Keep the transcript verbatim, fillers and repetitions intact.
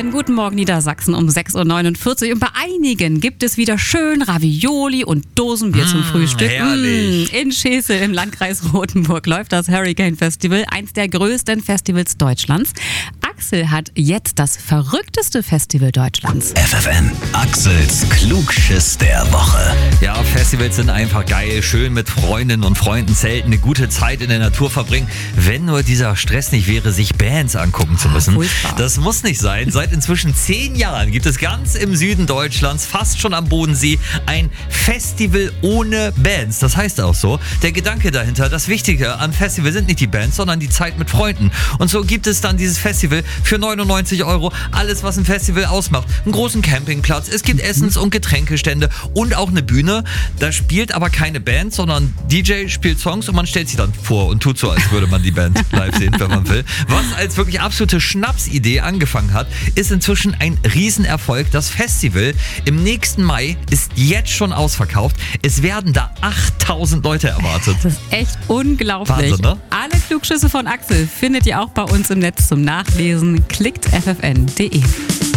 Morgen, guten Morgen Niedersachsen um sechs Uhr neunundvierzig und bei einigen gibt es wieder schön Ravioli und Dosenbier mmh, zum Frühstück. Mmh, in Schesel im Landkreis Rothenburg läuft das Hurricane Festival, eins der größten Festivals Deutschlands. Axel hat jetzt das verrückteste Festival Deutschlands. F F N, Axels Klugschiss der Woche. Ja, Festivals sind einfach geil. Schön mit Freundinnen und Freunden zelten, eine gute Zeit in der Natur verbringen. Wenn nur dieser Stress nicht wäre, sich Bands angucken zu müssen. Furchtbar. Das muss nicht sein. Seit inzwischen zehn Jahren gibt es ganz im Süden Deutschlands, fast schon am Bodensee, ein Festival ohne Bands. Das heißt auch so, der Gedanke dahinter, das Wichtige am Festival sind nicht die Bands, sondern die Zeit mit Freunden. Und so gibt es dann dieses Festival für neunundneunzig Euro. Alles, was ein Festival ausmacht. Einen großen Campingplatz, es gibt Essens- und Getränkestände und auch eine Bühne. Da spielt aber keine Band, sondern D J spielt Songs und man stellt sie dann vor und tut so, als würde man die Band live sehen, wenn man will. Was als wirklich absolute Schnapsidee angefangen hat, ist inzwischen ein Riesenerfolg. Das Festival im nächsten Mai ist jetzt schon ausverkauft. Es werden da achttausend Leute erwartet. Das ist echt unglaublich. Wahnsinn, ne? Alle Klugschüsse von Axel findet ihr auch bei uns im Netz zum Nachlesen. Klickt f f n punkt d e.